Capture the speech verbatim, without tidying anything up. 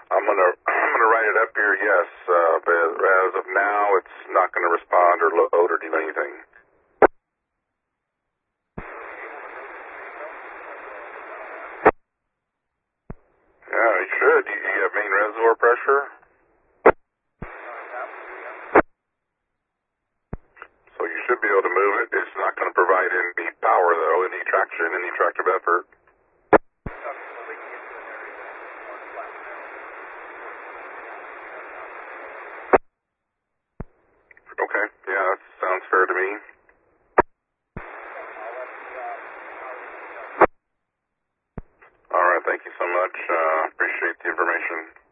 I'm gonna I'm gonna write it up here. Yes, uh, but as of now, it's not going to respond or load or do anything. Yeah, you should. You, you have main reservoir pressure. So you should be able to move it. It's not going to provide any power, though, any traction, any tractive effort. Okay, yeah, that sounds fair to me. All right, thank you so much. Uh, appreciate the information.